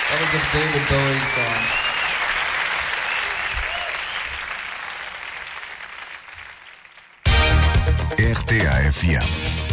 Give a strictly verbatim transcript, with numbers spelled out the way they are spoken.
That was a David Bowie song. R T A F M